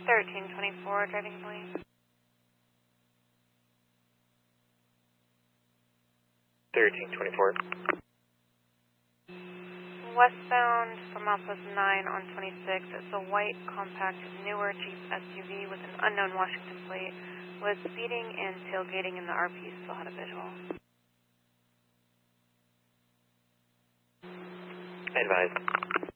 1324, driving lane. 1324. Westbound from Southwest 9 on 26. It's a white, compact, newer Jeep SUV with an unknown Washington plate. Was speeding and tailgating in the RP. Still had a visual. Advised.